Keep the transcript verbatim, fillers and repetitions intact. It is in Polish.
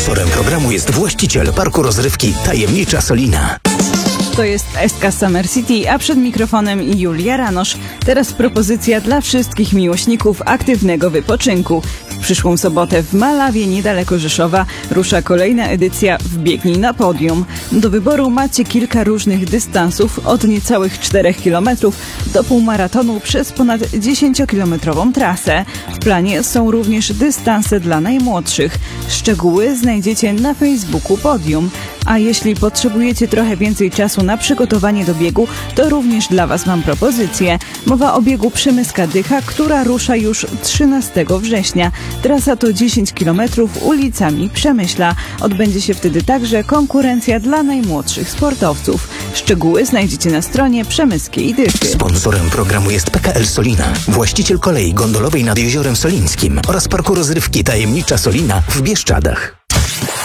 Sponsorem programu jest właściciel parku rozrywki Tajemnicza Solina. To jest S K Summer City, a przed mikrofonem Julia Ranosz. Teraz propozycja dla wszystkich miłośników aktywnego wypoczynku. W przyszłą sobotę w Malawie, niedaleko Rzeszowa, rusza kolejna edycja Wbiegnij na podium. Do wyboru macie kilka różnych dystansów, od niecałych czterech kilometrów do półmaratonu przez ponad dziesięciokilometrową trasę. W planie są również dystanse dla najmłodszych. Szczegóły znajdziecie na Facebooku Podium. A jeśli potrzebujecie trochę więcej czasu na przygotowanie do biegu, to również dla Was mam propozycję. Mowa o biegu Przemyska-Dycha, która rusza już trzynastego września. Trasa to dziesięć kilometrów ulicami Przemyśla. Odbędzie się wtedy także konkurencja dla najmłodszych sportowców. Szczegóły znajdziecie na stronie Przemyskiej Dychy. Sponsorem programu jest P K L Solina, właściciel kolei gondolowej nad Jeziorem Solińskim oraz parku rozrywki Tajemnicza Solina w Bieszczadach.